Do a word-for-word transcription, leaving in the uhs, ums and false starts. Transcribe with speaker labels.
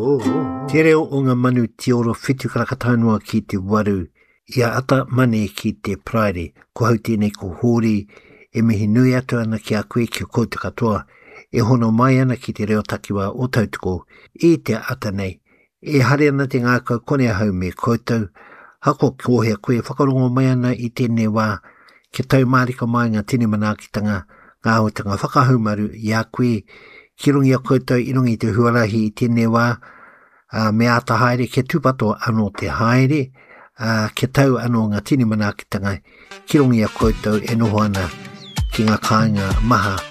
Speaker 1: Te reo o ngā manu te oro whitu karakataunua ki te waru, ia ata mane ki te praere, ko hau tēnei ko hōri, e mihi nui atu ana ki a koe ki o koutu katoa, e hono mai ana ki te reo takiwa o tautoko, i te ata nei, e hare ana te ngākau kone hau me koutou, hako kōhea koe whakarongo mai ana i tēnei wā, ke tau mārika mai ngā tini manaakitanga, ngā hotanga whakahaumaru i a koe, ki rungi a koutou i rungi te huarahi i tēnei wā, uh, me ata haere, ke tūpato anō te haere, uh, ke tau anō ngā tini manaakitanga, ki rungi a koutou e noho ana ki ngā kāinga maha